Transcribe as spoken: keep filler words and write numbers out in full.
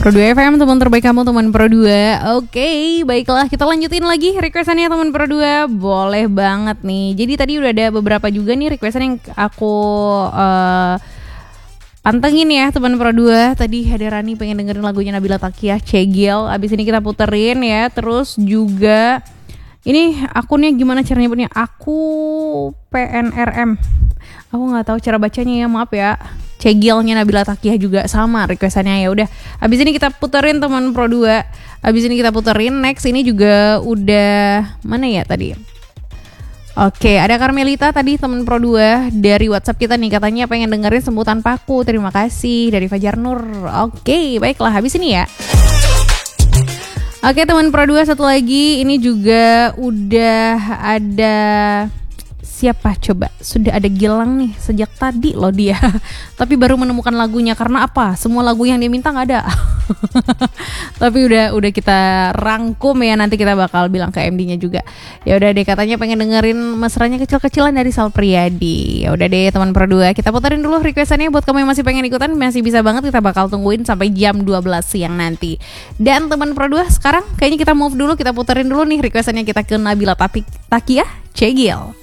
Pro dua F M, teman terbaik kamu, teman Pro dua. Oke, baiklah, kita lanjutin lagi requestannya teman Pro dua. Boleh banget nih. Jadi tadi udah ada beberapa juga nih requestan yang aku uh, pantengin ya teman Pro dua. Tadi ada Rani pengen dengerin lagunya Nabila Takiah, Cegil. Abis ini kita puterin ya. Terus juga ini akunnya gimana cara nyebutnya? Aku P N R M. Aku nggak tahu cara bacanya ya, maaf ya. Cegilnya Nabila Takiah juga sama requestannya. Ya udah, abis ini kita puterin teman Pro dua. Abis ini kita puterin. Next ini juga udah mana ya tadi? Oke, ada Carmelita tadi teman Pro dua dari WhatsApp kita nih, katanya pengen dengerin Sembuh Tanpaku. Terima kasih dari Fajar Nur. Oke, baiklah, habis ini ya. Oke teman Pro dua, satu lagi ini juga udah ada siapa coba? Sudah ada Gilang nih sejak tadi loh dia. Tapi baru menemukan lagunya karena apa? Semua lagu yang dia minta nggak ada. Tapi udah udah kita rangkum ya, nanti kita bakal bilang ke M D-nya juga. Ya udah deh, katanya pengen dengerin mesranya kecil-kecilan dari Sal Priadi. Ya udah deh teman Pro dua, kita puterin dulu requestannya buat kamu yang masih pengen ikutan, masih bisa banget, kita bakal tungguin sampai jam dua belas siang nanti. Dan teman Pro dua, sekarang kayaknya kita move dulu, kita puterin dulu nih requestannya kita ke Nabila Takiah, Cegil.